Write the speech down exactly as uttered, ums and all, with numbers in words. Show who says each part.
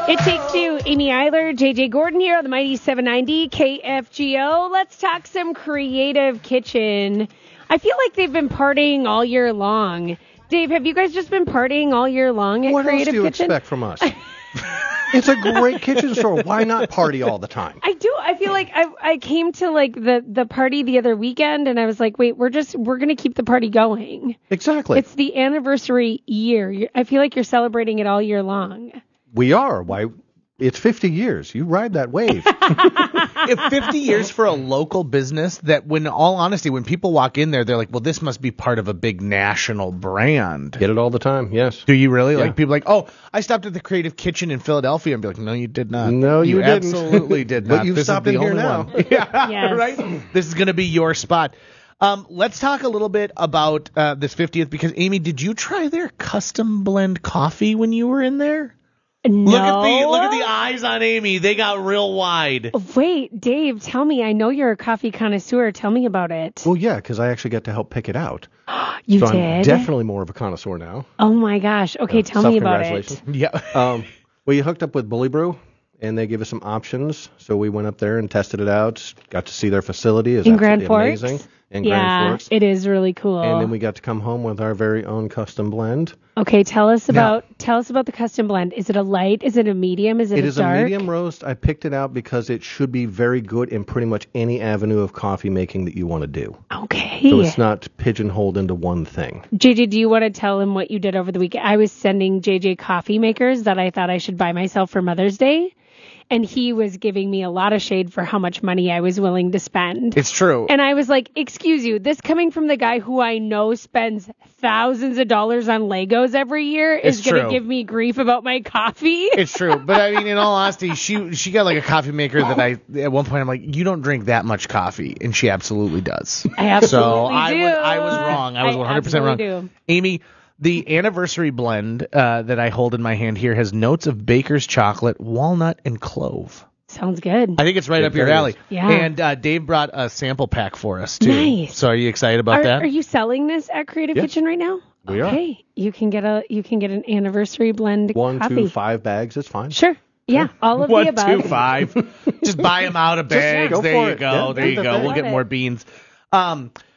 Speaker 1: It Takes Two, Amy Eiler, J J Gordon here on the Mighty seven ninety K F G O. Let's talk some Creative Kitchen. I feel like they've been partying all year long. Dave, have you guys just been partying all year long at
Speaker 2: what
Speaker 1: Creative Kitchen?
Speaker 2: What else do you expect from us? It's a great kitchen store. Why not party all the time?
Speaker 1: I do. I feel like I I came to like the, the party the other weekend and I was like, wait, we're just we're gonna keep the party going.
Speaker 2: Exactly.
Speaker 1: It's the anniversary year. You're, I feel like you're celebrating it all year long.
Speaker 2: We are. Why? It's fifty years. You ride that wave.
Speaker 3: If fifty years for a local business that, when all honesty, when people walk in there, they're like, well, this must be part of a big national brand.
Speaker 2: Get it all the time, yes.
Speaker 3: Do you really?
Speaker 2: Yeah.
Speaker 3: Like, people are like, oh, I stopped at the Creative Kitchen in Philadelphia, and be like, no, you did not.
Speaker 2: No, you,
Speaker 3: you
Speaker 2: didn't.
Speaker 3: absolutely did not.
Speaker 2: But you've
Speaker 3: this
Speaker 2: stopped
Speaker 3: is the
Speaker 2: in here
Speaker 3: only
Speaker 2: now.
Speaker 3: One. Yeah,
Speaker 1: Yes.
Speaker 3: right? This is going to be your spot. Um, let's talk a little bit about uh, this fiftieth, because, Amy, did you try their custom blend coffee when you were in there?
Speaker 1: No.
Speaker 3: Look at the look at the eyes on Amy. They got real wide.
Speaker 1: Wait, Dave, tell me. I know you're a coffee connoisseur. Tell me about it.
Speaker 2: Well, yeah, because I actually got to help pick it out.
Speaker 1: You
Speaker 2: so
Speaker 1: did?
Speaker 2: I'm definitely more of a connoisseur now.
Speaker 1: Oh, my gosh. Okay,
Speaker 2: Uh,
Speaker 1: tell me about it.
Speaker 2: Self-congratulations.
Speaker 3: Yeah.
Speaker 2: Um, well, you hooked up with Bully Brew, and they gave us some options. So we went up there and tested it out. Got to see their facility. It's
Speaker 1: In Grand
Speaker 2: absolutely
Speaker 1: Forks?
Speaker 2: amazing. In
Speaker 1: yeah,
Speaker 2: Grand Forks.
Speaker 1: it is really cool.
Speaker 2: And then we got to come home with our very own custom blend.
Speaker 1: Okay, tell us
Speaker 3: Now-
Speaker 1: about tell us about the custom blend. Is it a light? Is it a medium? Is it,
Speaker 2: It
Speaker 1: a
Speaker 2: is
Speaker 1: dark?
Speaker 2: a medium roast. I picked it out because it should be very good in pretty much any avenue of coffee making that you want to do.
Speaker 1: Okay.
Speaker 2: So it's not pigeonholed into one thing.
Speaker 1: J J, do you want to tell him what you did over the weekend? I was sending J J coffee makers that I thought I should buy myself for Mother's Day. And he was giving me a lot of shade for how much money I was willing to spend.
Speaker 3: It's true.
Speaker 1: And I was like, excuse you, this coming from the guy who I know spends thousands of dollars on Legos every year is
Speaker 3: It's
Speaker 1: going to
Speaker 3: true.
Speaker 1: give me grief about my coffee.
Speaker 3: It's true. But I mean, in all honesty, she she got like a coffee maker that I, at one point, I'm like, you don't drink that much coffee. And she absolutely does.
Speaker 1: I absolutely
Speaker 3: so I
Speaker 1: do.
Speaker 3: was, I was wrong. I was
Speaker 1: I
Speaker 3: one hundred percent wrong.
Speaker 1: absolutely do.
Speaker 3: Amy, the anniversary blend uh, that I hold in my hand here has notes of baker's chocolate, walnut, and clove.
Speaker 1: Sounds good.
Speaker 3: I think it's right
Speaker 2: It
Speaker 3: up your
Speaker 2: very
Speaker 3: alley.
Speaker 2: is.
Speaker 1: Yeah.
Speaker 3: And uh, Dave brought a sample pack for us, too.
Speaker 1: Nice.
Speaker 3: So are you excited about
Speaker 1: Are,
Speaker 3: that?
Speaker 1: are you selling this at Creative
Speaker 2: Yes.
Speaker 1: Kitchen right now?
Speaker 2: We are.
Speaker 1: Okay, you can get a you can get an anniversary blend
Speaker 2: One,
Speaker 1: coffee.
Speaker 2: two, five bags is fine.
Speaker 1: Sure. Yeah, all of
Speaker 3: One,
Speaker 1: the above.
Speaker 3: two, five. Just buy them out of bags.
Speaker 2: go
Speaker 3: there
Speaker 2: for
Speaker 3: you
Speaker 2: it.
Speaker 3: go.
Speaker 2: Yeah,
Speaker 3: there you
Speaker 2: do the
Speaker 3: go.
Speaker 2: thing.
Speaker 3: We'll get
Speaker 1: Love
Speaker 3: more
Speaker 1: it.
Speaker 3: beans. Um,